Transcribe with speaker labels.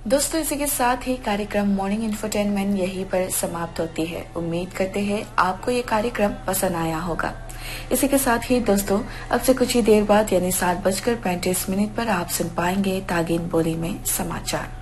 Speaker 1: दोस्तों इसी के साथ ही कार्यक्रम मॉर्निंग इंफोटेनमेंट यहीं पर समाप्त होती है। उम्मीद करते हैं आपको ये कार्यक्रम पसंद आया होगा। इसी के साथ ही दोस्तों अब से कुछ ही देर बाद यानी 7:35 पर आप सुन पाएंगे तागिन बोली में समाचार।